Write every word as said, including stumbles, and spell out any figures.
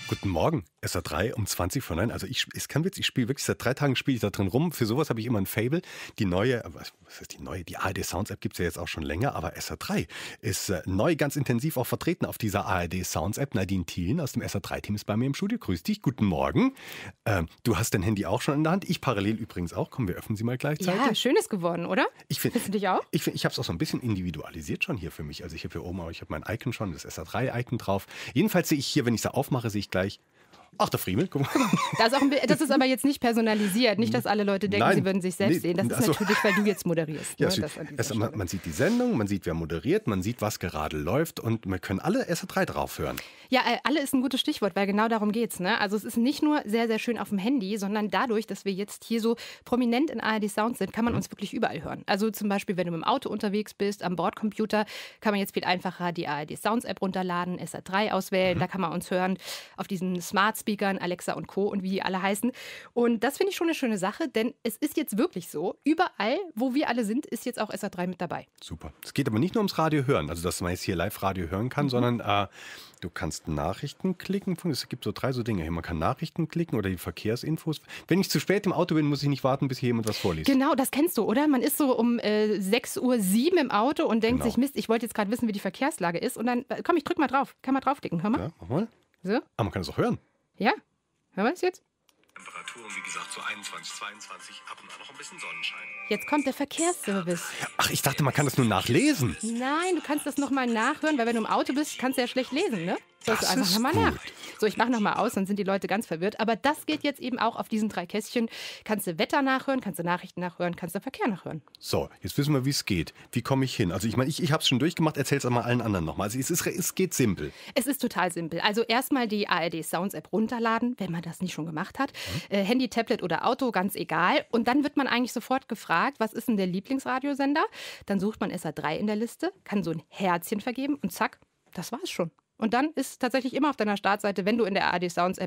Guten Morgen, S R drei um zwanzig vor neun. Also ich, ist kein Witz, ich spiele wirklich, seit drei Tagen spiele ich da drin rum. Für sowas habe ich immer ein Faible. Die neue, was ist die neue? Die A R D Sounds App gibt es ja jetzt auch schon länger, aber S R drei ist äh, neu, ganz intensiv auch vertreten auf dieser A R D Sounds App. Nadine Thielen aus dem S R drei Team ist bei mir im Studio. Grüß dich, guten Morgen. Ähm, du hast dein Handy auch schon in der Hand, ich parallel übrigens auch. Komm, wir öffnen sie mal gleichzeitig. Ja, schön ist geworden, oder? Ich find, Findest du dich auch? Ich finde, ich habe es auch so ein bisschen individualisiert schon hier für mich. Also ich habe hier oben, auch, ich habe mein Icon schon, das S R drei Icon drauf. Jedenfalls sehe ich hier, wenn ich sie aufmache, sehe ich gleich, ach, der Friemel, guck mal. Das ist, auch ein, das ist aber jetzt nicht personalisiert. Nicht, dass alle Leute denken, Nein, sie würden sich selbst nee, sehen. Das ist also, natürlich, weil du jetzt moderierst. Ja, Ne? es, Das an es, dieser man, Stelle. man sieht die Sendung, man sieht, wer moderiert, man sieht, was gerade läuft und wir können alle S R drei drauf hören. Ja, äh, alle ist ein gutes Stichwort, weil genau darum geht's. Ne? Also es ist nicht nur sehr, sehr schön auf dem Handy, sondern dadurch, dass wir jetzt hier so prominent in A R D Sounds sind, kann man Mhm. uns wirklich überall hören. Also zum Beispiel, wenn du mit dem Auto unterwegs bist, am Bordcomputer, kann man jetzt viel einfacher die A R D Sounds App runterladen, S R drei auswählen, Mhm. da kann man uns hören auf diesen Smart Speakern, Alexa und Co. und wie die alle heißen. Und das finde ich schon eine schöne Sache, denn es ist jetzt wirklich so, überall, wo wir alle sind, ist jetzt auch S R drei mit dabei. Super. Es geht aber nicht nur ums Radio hören, also dass man jetzt hier Live-Radio hören kann, Mhm. sondern äh, du kannst Nachrichten klicken. Es gibt so drei so Dinge hier. Man kann Nachrichten klicken oder die Verkehrsinfos. Wenn ich zu spät im Auto bin, muss ich nicht warten, bis hier jemand was vorliest. Genau, das kennst du, oder? Man ist so um äh, sechs Uhr sieben im Auto und denkt Genau. sich, Mist, ich wollte jetzt gerade wissen, wie die Verkehrslage ist. Und dann, äh, komm, ich drück mal drauf. Kann man draufklicken, hör mal. Ja, mach mal. So, Aber man kann es auch hören. ja, hören wir es jetzt? Temperaturen, wie gesagt, so einundzwanzig, zweiundzwanzig, ab und an noch ein bisschen Sonnenschein. Jetzt kommt der Verkehrsservice. Ach, ich dachte, man kann das nur nachlesen. Nein, du kannst das nochmal nachhören, weil wenn du im Auto bist, kannst du ja schlecht lesen, ne? Sollst Das du einfach ist nochmal gut. nach. So, ich mache nochmal aus, dann sind die Leute ganz verwirrt. Aber das geht jetzt eben auch auf diesen drei Kästchen. Kannst du Wetter nachhören, kannst du Nachrichten nachhören, kannst du Verkehr nachhören. So, jetzt wissen wir, wie es geht. Wie komme ich hin? Also ich meine, ich, ich habe es schon durchgemacht, erzähl es mal allen anderen nochmal. Also es, ist, es geht simpel. Es ist total simpel. Also erstmal die A R D Sounds App runterladen, wenn man das nicht schon gemacht hat. Mhm. Äh, Handy, Tablet oder Auto, ganz egal. Und dann wird man eigentlich sofort gefragt, was ist denn der Lieblingsradiosender? Dann sucht man S R drei in der Liste, kann so ein Herzchen vergeben und zack, das war's schon. Und dann ist tatsächlich immer auf deiner Startseite, wenn du in der A R D Sounds App